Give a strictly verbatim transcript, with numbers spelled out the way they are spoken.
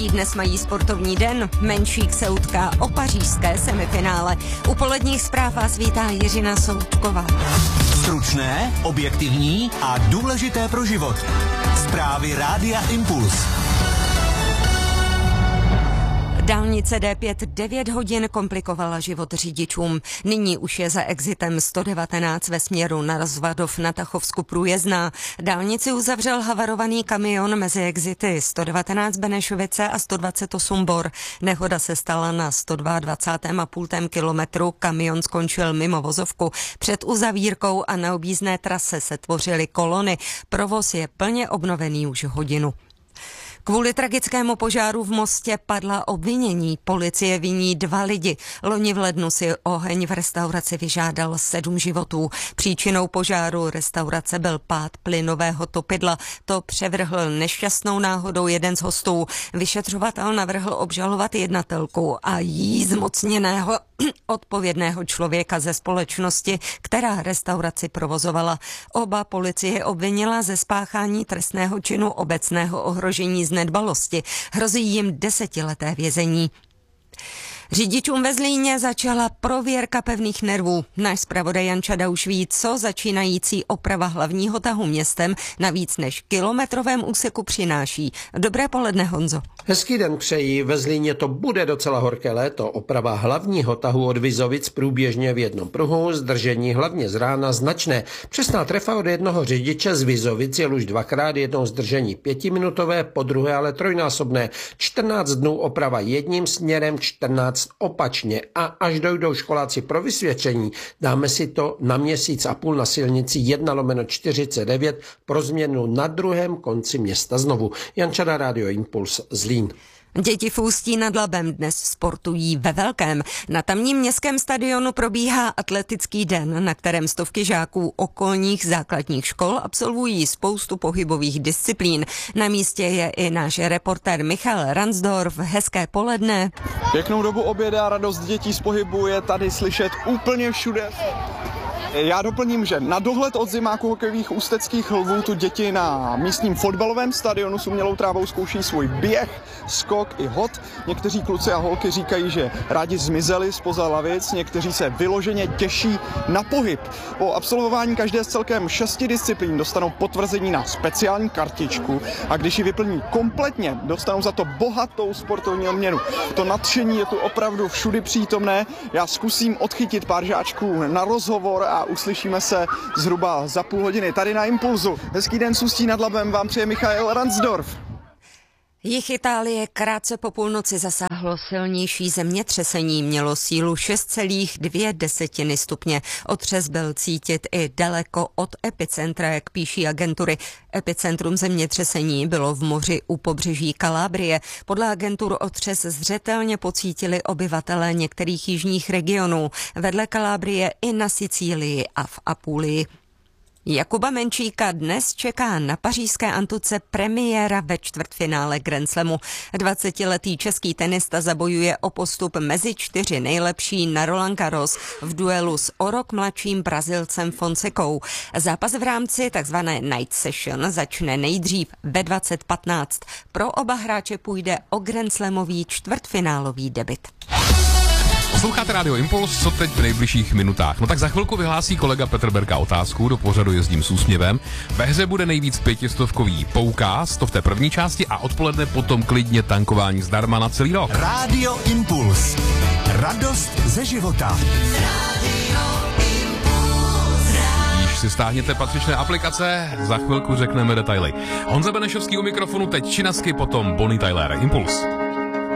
Mladí dnes mají sportovní den, Menšík se utká o pařížské semifinále. U poledních zpráv vás vítá Jiřina Soutková. Stručné, objektivní a důležité pro život. Zprávy Rádia Impuls. Dálnice D pět devět hodin komplikovala život řidičům. Nyní už je za exitem sto devatenáct ve směru na Rozvadov na Tachovsku průjezdná. Dálnici uzavřel havarovaný kamion mezi exity sto devatenáct Benešovice a sto dvacet osm Bor. Nehoda se stala na sto dvacet dva celá pět kilometru. Kamion skončil mimo vozovku. Před uzavírkou a na objízdné trase se tvořily kolony. Provoz je plně obnovený už hodinu. Kvůli tragickému požáru v Mostě padla obvinění. Policie viní dva lidi. Loni v lednu si oheň v restauraci vyžádal sedm životů. Příčinou požáru restaurace byl pád plynového topidla. To převrhl nešťastnou náhodou jeden z hostů. Vyšetřovatel navrhl obžalovat jednatelku a jí zmocněného odpovědného člověka ze společnosti, která restauraci provozovala. Oba policie obvinila ze spáchání trestného činu obecného ohrožení z nedbalosti. Hrozí jim desetileté vězení. Řidičům ve Zlíně začala prověrka pevných nervů. Náš zpravodaj Jan Čada už ví, co začínající oprava hlavního tahu městem na víc než kilometrovém úseku přináší. Dobré poledne, Honzo. Hezký den přeji. Ve Zlíně to bude docela horké léto. Oprava hlavního tahu od Vizovic průběžně v jednom pruhu, zdržení hlavně z rána značné. Přesná trefa od jednoho řidiče z Vizovic je už dvakrát, jednou zdržení pětiminutové, po druhé ale trojnásobné. čtrnáct dnů oprava jedním směrem, čtrnáct opačně a až dojdou školáci pro vysvědčení, dáme si to na měsíc a půl na silnici jedna lomeno čtyřicet devět pro změnu na druhém konci města znovu. Jan Čada, Rádio Impuls, Zlín. Děti v Ústí nad Labem dnes sportují ve velkém. Na tamním městském stadionu probíhá atletický den, na kterém stovky žáků okolních základních škol absolvují spoustu pohybových disciplín. Na místě je i náš reportér Michal Ransdorf. Hezké poledne. Pěknou dobu oběda, radost dětí z pohybu je tady slyšet úplně všude. Já doplním, že na dohled od zimáků hokejových ústeckých lvů tu děti na místním fotbalovém stadionu s umělou trávou zkouší svůj běh, skok i hod. Někteří kluci a holky říkají, že rádi zmizeli zpoza lavic, někteří se vyloženě těší na pohyb. Po absolvování každé z celkem šesti disciplín dostanou potvrzení na speciální kartičku a když ji vyplní kompletně, dostanou za to bohatou sportovní odměnu. To nadšení je tu opravdu všudy přítomné. Já zkusím odchytit pár žáčků na rozhovor a uslyšíme se zhruba za půl hodiny tady na Impulzu. Hezký den z Ústí nad Labem vám přeje Michal Ransdorf. Jih Itálie krátce po půlnoci zasáhlo silnější zemětřesení, mělo sílu šest celá dvě desetiny stupně. Otřes byl cítit i daleko od epicentra, jak píší agentury. Epicentrum zemětřesení bylo v moři u pobřeží Kalábrie. Podle agentur otřes zřetelně pocítili obyvatelé některých jižních regionů, vedle Kalábrie i na Sicílii a v Apulii. Jakuba Menšíka dnes čeká na pařížské antuce premiéra ve čtvrtfinále Grand Slamu. dvacetiletý český tenista zabojuje o postup mezi čtyři nejlepší na Roland Garros v duelu s o rok mladším Brazilcem Fonsecou. Zápas v rámci tzv. Night Session začne nejdřív ve dvacet patnáct. Pro oba hráče půjde o Grand Slamový čtvrtfinálový debut. Posloucháte Rádio Impuls, co teď v nejbližších minutách. No tak za chvilku vyhlásí kolega Petr Berka otázku, do pořadu Jezdím s úsměvem. Ve hře bude nejvíc pětistovkový poukaz, to v té první části, a odpoledne potom klidně tankování zdarma na celý rok. Rádio Impuls. Radost ze života. Již si stáhněte patřičné aplikace, za chvilku řekneme detaily. Honza Benešovský u mikrofonu, teď Činasky, potom Bonnie Tyler. Impuls.